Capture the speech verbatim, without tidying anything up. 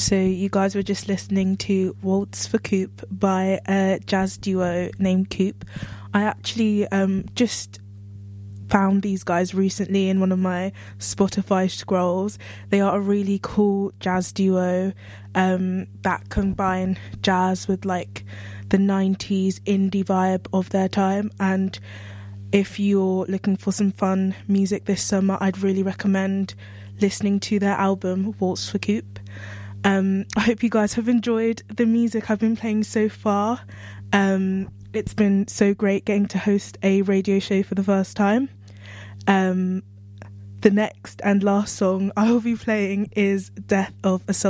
So you guys were just listening to Waltz for Coop by a jazz duo named Coop. I actually um, just found these guys recently in one of my Spotify scrolls. They are a really cool jazz duo um, that combine jazz with like the nineties indie vibe of their time. And if you're looking for some fun music this summer, I'd really recommend listening to their album Waltz for Coop. Um, I hope you guys have enjoyed the music I've been playing so far. Um, it's been so great getting to host a radio show for the first time. Um, the next and last song I will be playing is Death of a Sultan.